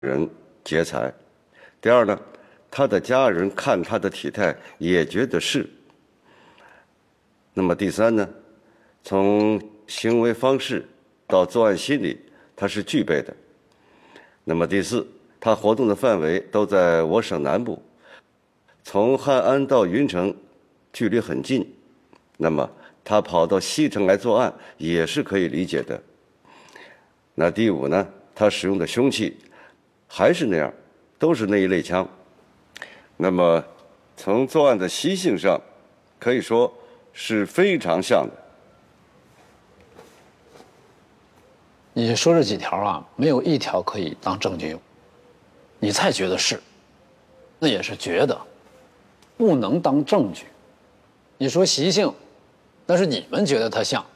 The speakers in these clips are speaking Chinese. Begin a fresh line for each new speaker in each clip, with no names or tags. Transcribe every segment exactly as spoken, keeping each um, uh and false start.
人劫财。第二呢，他的家人看他的体态也觉得是。那么第三呢，从行为方式到作案心理，他是具备的。那么第四，他活动的范围都在我省南部，从汉安到云城距离很近，那么他跑到西城来作案也是可以理解的。那第五呢，他使用的凶器还是那样，都是那一类枪。那么从作案的习性上，可以说是非常像的。
你说这几条啊，没有一条可以当证据用。你才觉得是，那也是觉得，不能当证据。你说习性，那是你们觉得它像。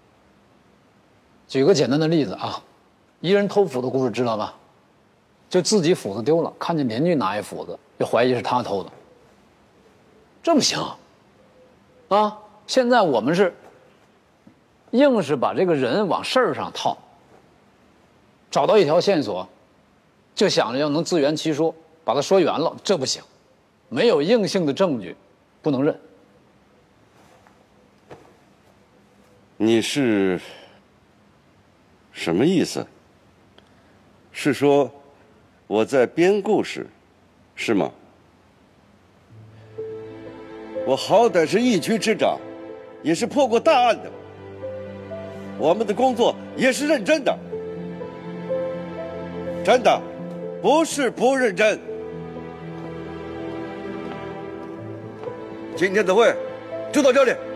举个简单的例子啊，一人偷斧的故事知道吗？就自己斧子丢了，看见邻居拿一斧子，就怀疑是他偷的。这不行啊！现在我们是硬是把这个人往事儿上套，找到一条线索，就想着要能自圆其说，把它说圆了，这不行，没有硬性的证据，不能认。
你是什么意思？是说我在编故事，是吗？我好歹是一区之长，也是破过大案的，我们的工作也是认真的，真的，不是不认真。今天的会就到这里。